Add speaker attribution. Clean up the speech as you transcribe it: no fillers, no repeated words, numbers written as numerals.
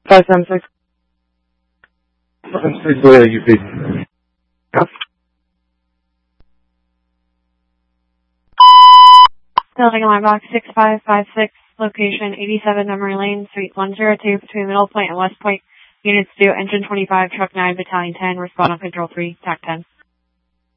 Speaker 1: 576.
Speaker 2: 576 Leah, UP.
Speaker 3: Building alarm box 6556, location 87 Memory Lane, Suite 102, between Middle Point and West Point. Units due, Engine 25, Truck 9, Battalion 10, respond on Control 3, TAC 10.